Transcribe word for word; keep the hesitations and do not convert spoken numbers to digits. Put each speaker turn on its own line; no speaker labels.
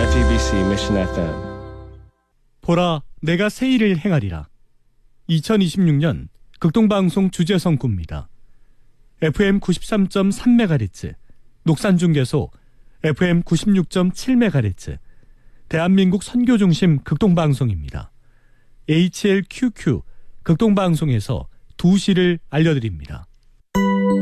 아이티비씨 미션 에프엠.
보라, 내가 새 일을 행하리라. 이천이십육 년 극동방송 주제성구입니다. 에프엠 구십삼 점 삼 메가헤르츠, 녹산중계소 에프엠 구십육 점 칠 메가헤르츠, 대한민국 선교중심 극동방송입니다. 에이치엘큐큐 극동방송에서 두 시를 알려드립니다.